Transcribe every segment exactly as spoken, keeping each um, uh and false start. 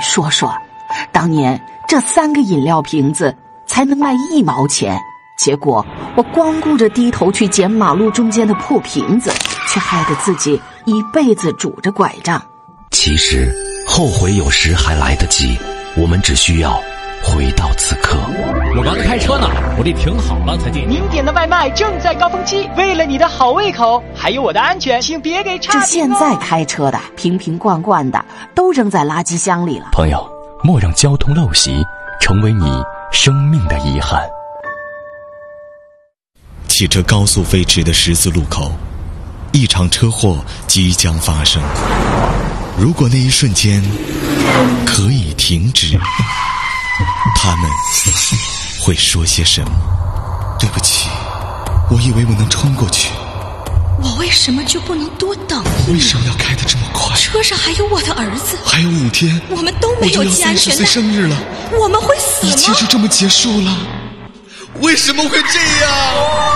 说说，当年这三个饮料瓶子才能卖一毛钱，结果我光顾着低头去捡马路中间的破瓶子，却害得自己一辈子拄着拐杖。 其实后悔有时还来得及，我们只需要回到此刻。 我刚开车呢，我得停好了才进。 您点的外卖正在高峰期，为了你的好胃口，还有我的安全，请别给差评哦。 这现在开车的瓶瓶罐罐的都扔在垃圾箱里了。 朋友，莫让交通陋习成为你生命的遗憾。 汽车高速飞驰的十字路口，一场车祸即将发生。如果那一瞬间可以停止，他们会说些什么？对不起，我以为我能冲过去。 我为什么就不能多等一秒？ 为什么要开得这么快？ 车上还有我的儿系， 还有五天， 我们都没有系安全带。 我就要三十岁生日了， 我们会死吗？ 一切就这么结束了？为什么会这样？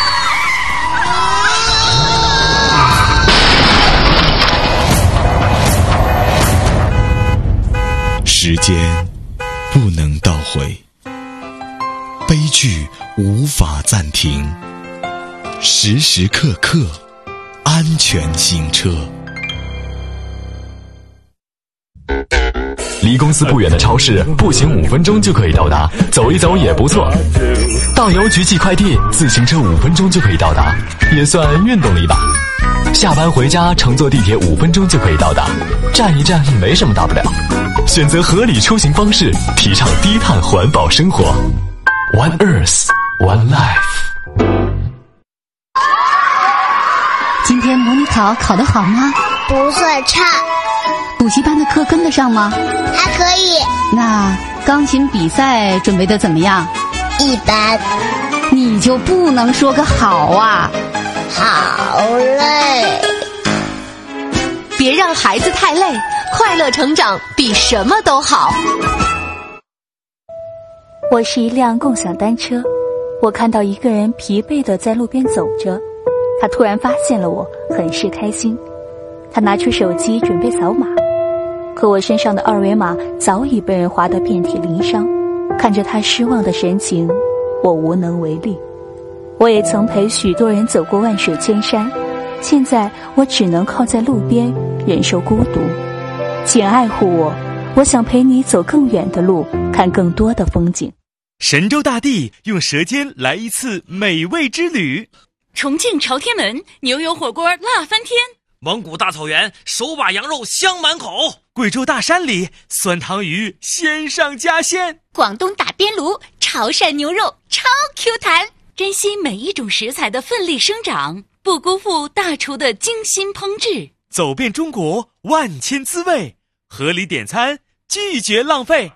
时间不能倒回，悲剧无法暂停，时时刻刻安全行车。 离公司不远的超市，步行五分钟就可以到达，走一走也不错。到邮局寄快递，自行车五分钟就可以到达，也算运动了一把。下班回家，乘坐地铁五分钟就可以到达，站一站没什么大不了。选择合理出行方式，提倡低碳环保生活。One Earth, One Life。 今天模拟考考得好吗？ 不算差。 补习班的课跟得上吗？ 还可以。 那钢琴比赛准备得怎么样？ 一般。 你就不能说个好啊？ 好累。 别让孩子太累，快乐成长比什么都好。 我是一辆共享单车，我看到一个人疲惫地在路边走着，他突然发现了我，很是开心。他拿出手机准备扫码，可我身上的二维码早已被人划得遍体鳞伤。看着他失望的神情，我无能为力。我也曾陪许多人走过万水千山，现在我只能靠在路边忍受孤独。请爱护我，我想陪你走更远的路，看更多的风景。 神州大地用舌尖来一次美味之旅。 重庆朝天门牛油火锅辣翻天。 蒙古大草原手把羊肉香满口。 贵州大山里酸汤鱼鲜上加鲜。 广东打边炉潮汕牛肉超 Q 弹。珍惜每一种食材的奋力生长，不辜负大厨的精心烹制。 走遍中国万千滋味，合理点餐，拒绝浪费。